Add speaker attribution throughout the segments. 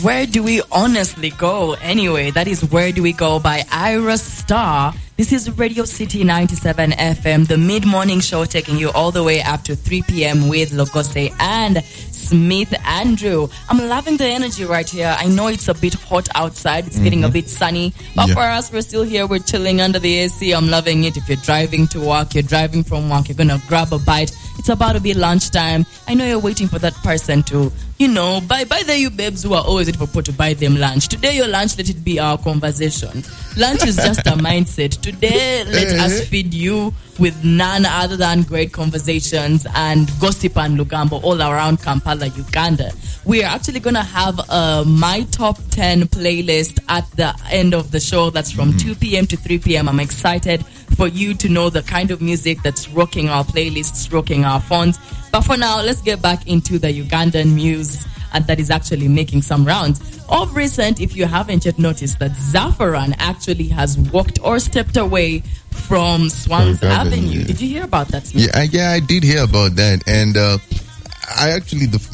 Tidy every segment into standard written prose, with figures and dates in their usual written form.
Speaker 1: Where Do We Honestly Go? Anyway, that is Where Do We Go by Ira Star. This is Radio City 97 FM, the mid-morning show taking you all the way up to 3 p.m. with Logose and Smith Andrew. I'm loving the energy right here. I know it's a bit hot outside. It's getting a bit sunny. But for us, we're still here. We're chilling under the AC. I'm loving it. If you're driving to work, you're driving from work, you're going to grab a bite. It's about to be lunchtime. I know you're waiting for that person to, by the you babes who are always waiting for people to buy them lunch. Today, your lunch, let it be our conversation. Lunch is just a mindset. Today, let us feed you with none other than great conversations and gossip and Lugambo all around Kampala, Uganda. We are actually going to have a My Top 10 playlist at the end of the show. That's from 2 p.m. to 3 p.m. I'm excited for you to know the kind of music that's rocking our playlists, rocking our phones. But for now, let's get back into the Ugandan news and that is actually making some rounds. Of recent, if you haven't yet noticed, that Zafaran actually has walked or stepped away from Swans Avenue. Did you hear about that, Smith?
Speaker 2: Yeah, I did hear about that. And I actually, the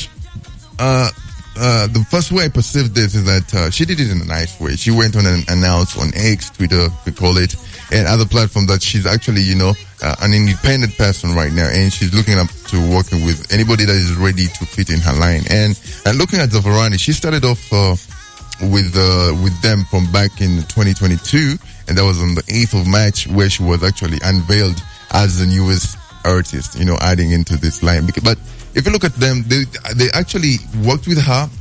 Speaker 2: first way I perceived this is that she did it in a nice way. She went on and announced on X, Twitter, we call it, and other platforms that she's actually, an independent person right now, and she's looking up to working with anybody that is ready to fit in her line. And looking at Zafarani, she started off with them from back in 2022, and that was on the 8th of March where she was actually unveiled as the newest artist, adding into this line. But if you look at them, they actually worked with her